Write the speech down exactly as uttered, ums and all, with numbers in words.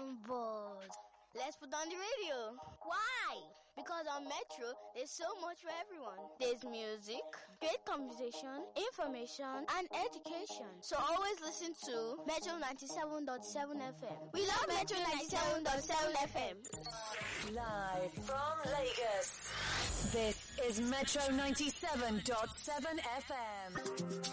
I'm bored. Let's put on the radio. Why? Because on Metro, there's so much for everyone. There's music, great conversation, information, and education. So always listen to Metro ninety-seven point seven F M. We love Metro ninety-seven point seven F M. Live from Lagos, this is Metro ninety-seven point seven F M.